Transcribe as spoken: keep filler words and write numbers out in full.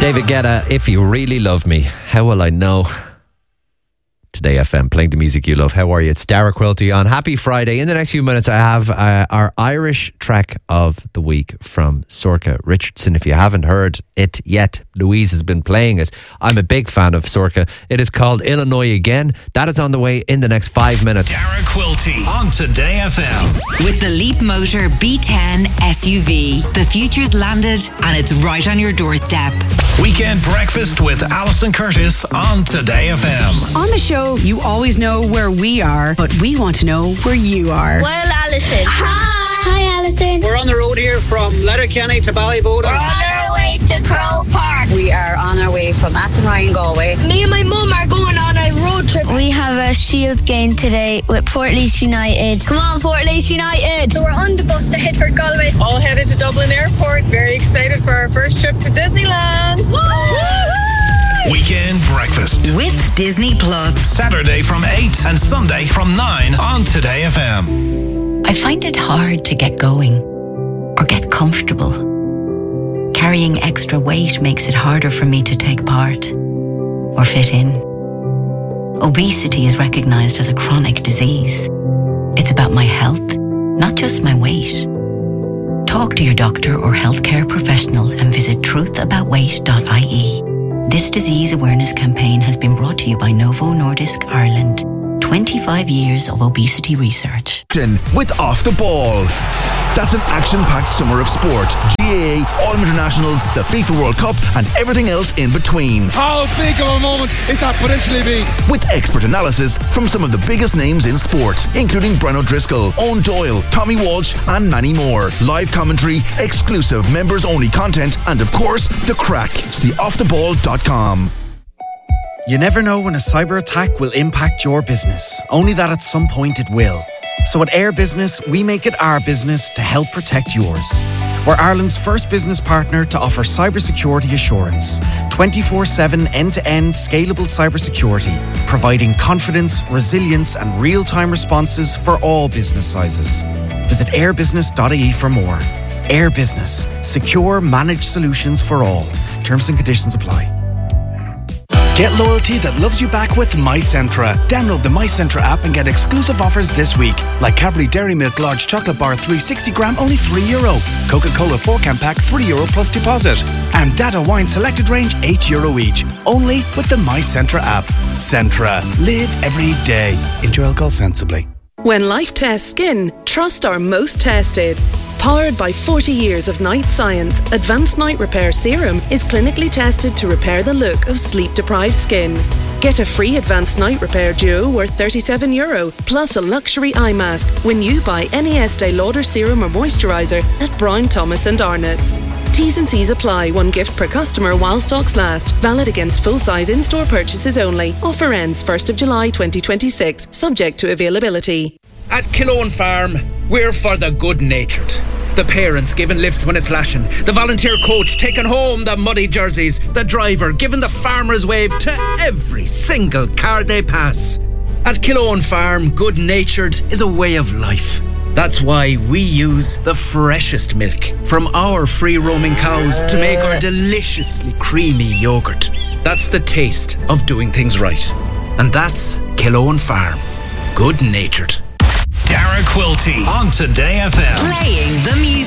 David Guetta, If You Really Love Me, How Will I Know? Today F M, playing the music you love. How are you? It's Dara Quilty on Happy Friday. In the next few minutes, I have uh, our Irish track of the week from Sorcha Richardson. If you haven't heard it yet, Louise has been playing it. I'm a big fan of Sorcha. It is called Illinois Again. That is on the way in the next five minutes. Dara Quilty on Today F M. With the Leap Motor B ten S U V. The future's landed and it's right on your doorstep. Weekend breakfast with Alison Curtis on Today F M. On the show, you always know where we are, but we want to know where you are. Well, Alison. Hi. Hi, Alison. We're on the road here from Letterkenny to Ballyboden. We're on our way to Crow Park. We are on our way from Athenry and Galway. Me and my mum are going on a road trip. We have a shield game today with Portlaoise United. Come on, Portlaoise United. So we're on the bus to head for Galway. All headed to Dublin Airport. Very excited for our first trip to Disneyland. Woo! Weekend breakfast with Disney Plus. Saturday from eight and Sunday from nine on Today F M. I find it hard to get going or get comfortable. Carrying extra weight makes it harder for me to take part or fit in. Obesity is recognised as a chronic disease. It's about my health, not just my weight. Talk to your doctor or healthcare professional and visit truth about weight dot I E. This disease awareness campaign has been brought to you by Novo Nordisk Ireland. twenty-five years of obesity research. With Off the Ball. That's an action-packed summer of sport. G A A, Autumn Internationals, the FIFA World Cup, and everything else in between. How big of a moment is that potentially be? With expert analysis from some of the biggest names in sport, including Brian O'Driscoll, Owen Doyle, Tommy Walsh, and many more. Live commentary, exclusive members-only content, and of course, the crack. See off the ball dot com. You never know when a cyber attack will impact your business, only that at some point it will. So at Air Business, we make it our business to help protect yours. We're Ireland's first business partner to offer cybersecurity assurance. twenty-four seven end-to-end scalable cybersecurity, providing confidence, resilience and real-time responses for all business sizes. Visit air business dot I E for more. Air Business. Secure, managed solutions for all. Terms and conditions apply. Get loyalty that loves you back with MyCentra. Download the MyCentra app and get exclusive offers this week. Like Cadbury Dairy Milk Large Chocolate Bar three hundred sixty gram, only three euro. Coca-Cola four can pack, three euro plus deposit. And Data Wine Selected Range, eight euro each. Only with the MyCentra app. Centra. Live every day. Enjoy alcohol sensibly. When life tests skin, trust our most tested. Powered by forty years of night science, Advanced Night Repair Serum is clinically tested to repair the look of sleep-deprived skin. Get a free Advanced Night Repair Duo worth thirty-seven euro, plus a luxury eye mask when you buy any Estee Lauder serum or moisturiser at Brown Thomas and Arnott's. T's and C's apply. One gift per customer while stocks last. Valid against full-size in-store purchases only. Offer ends first of July twenty twenty-six, subject to availability. At Killowen Farm, we're for the good-natured. The parents giving lifts when it's lashing. The volunteer coach taking home the muddy jerseys. The driver giving the farmer's wave to every single car they pass. At Killowen Farm, good-natured is a way of life. That's why we use the freshest milk from our free-roaming cows to make our deliciously creamy yoghurt. That's the taste of doing things right. And that's Killowen Farm. Good-natured. Dara Quilty on Today F M. Playing the music.